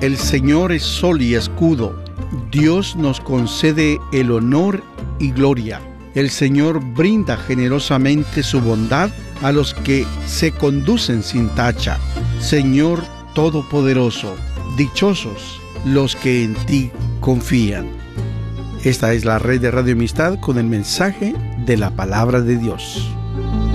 El Señor es sol y escudo. Dios nos concede el honor y gloria. El Señor brinda generosamente su bondad a los que se conducen sin tacha. Señor Todopoderoso, dichosos los que en ti confían. Esta es la red de Radio Amistad con el mensaje de la Palabra de Dios.